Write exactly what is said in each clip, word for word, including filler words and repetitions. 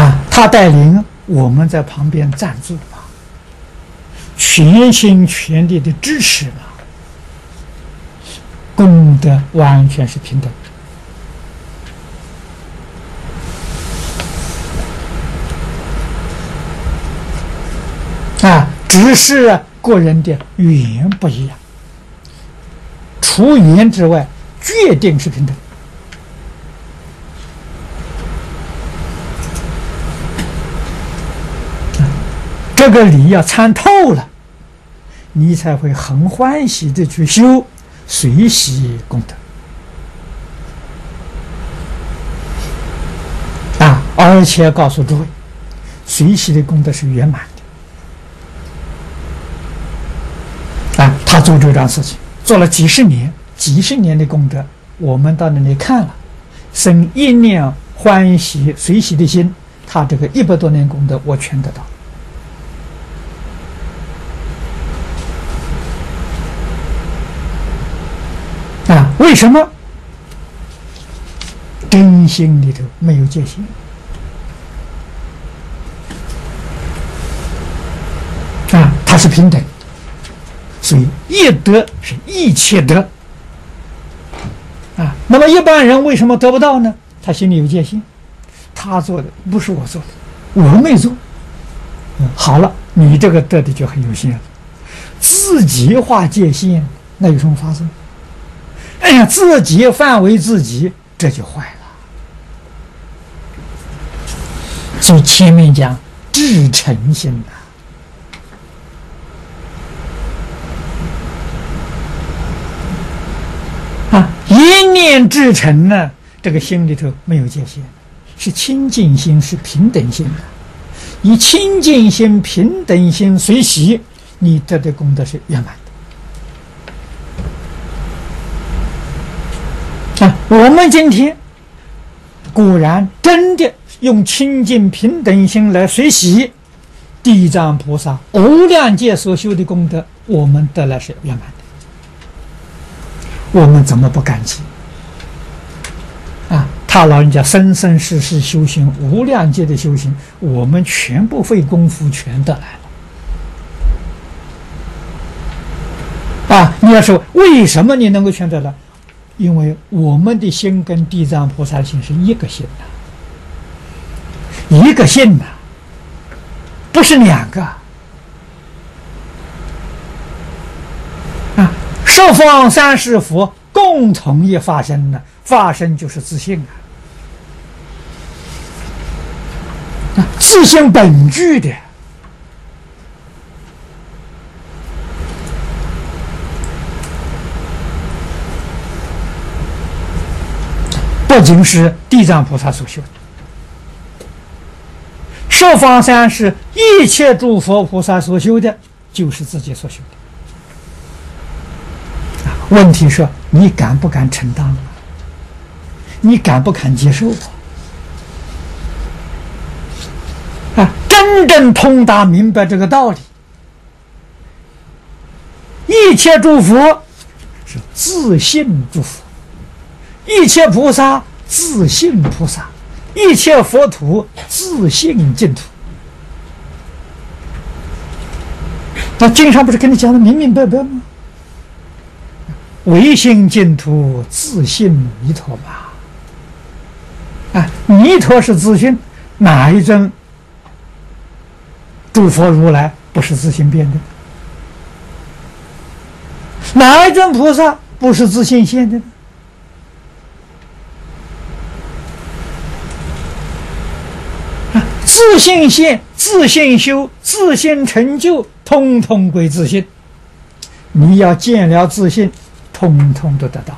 啊，他带领我们在旁边站住嘛，全心全力的支持嘛，功德完全是平等的啊，只是个人的缘不一样，除缘之外，决定是平等。这个理要参透了，你才会很欢喜的去修随喜功德啊！而且告诉诸位，随喜的功德是圆满的啊！他做这桩事情做了几十年，几十年的功德，我们到那里看了，生一念欢喜随喜的心，他这个一百多年功德我全得到。啊，为什么？真心里头没有界限啊，它是平等，所以业德是一切德啊。那么一般人为什么得不到呢？他心里有界限，他做的不是我做的，我没做。嗯，好了，你这个得的就很有限了，自己划界限，那有什么发生？哎呀，自己范围自己，这就坏了。所以前面讲至诚心呐，啊，一念至诚呢，这个心里头没有界限，是清净心，是平等心的。以清净心、平等心随喜，你得的功德是圆满的。啊，我们今天果然真的用清净平等心来随喜，地藏菩萨无量劫所修的功德，我们得来是圆满的。我们怎么不感激？啊，他老人家生生世世修行无量劫的修行，我们全部费功夫全得来了。啊，你要说为什么你能够全得来？因为我们的心跟地藏菩萨的心是一个心呐、啊，一个心呐、啊，不是两个啊。十方三世佛共同一发生呢，发生就是自性啊，啊，自性本具的。不仅是地藏菩萨所修的，十方三世一切诸佛菩萨所修的，就是自己所修的。问题是你敢不敢承担？你敢不敢接受？啊，真正通达明白这个道理，一切诸佛是自性诸佛，一切菩萨自性菩萨，一切佛土自性净土。那经上不是跟你讲的明明白白吗？唯心净土，自性弥陀嘛。啊，弥陀是自性，哪一尊诸佛如来不是自性变的？哪一尊菩萨不是自性现的呢？自性现、自性修、自性成就，通通归自性。你要见了自性，通通都得到。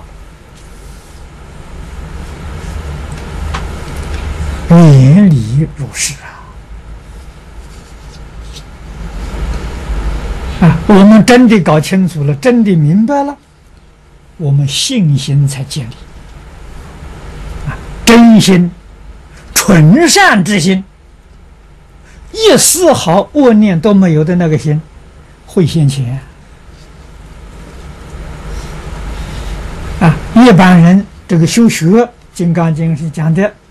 原理如是啊！啊，我们真的搞清楚了，真的明白了，我们信心才建立。啊，真心、纯善之心。一丝毫恶念都没有的那个心，会现前啊！一般人这个修学，《金刚经》是讲的，